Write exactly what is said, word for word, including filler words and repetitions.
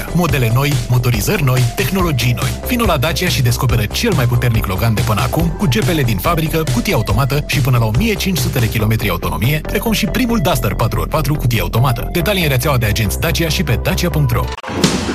Modele noi, motorizări noi, tehnologii noi. Vino la Dacia și descoperă cel mai puternic Logan de până acum, cu G P L din fabrică, cutie automată și până la o mie cinci sute de kilometri autonomie, precum și primul Duster patru ori patru cutie automată. Detalii în rețeaua de agenți Dacia și pe dacia punct ro.